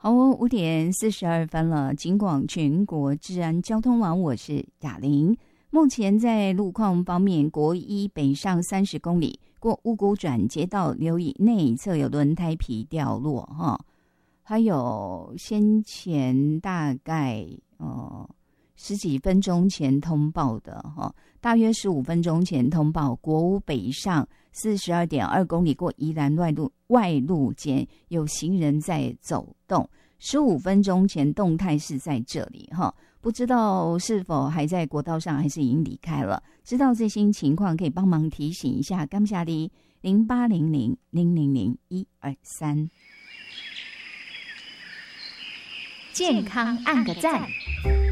好，5:42了。警广全国治安交通网，我是雅玲。目前在路况方面，国一北上30公里，过五股转接道，留意内侧有轮胎皮掉落哈。还有先前大概十几分钟前通报的哈，大约15分钟前通报，国五北上42.2公里过宜兰外路间有行人在走动，15分钟前动态是在这里哈，不知道是否还在国道上，还是已经离开了。知道最新情况可以帮忙提醒一下，感谢你0800000123。 健康按个赞。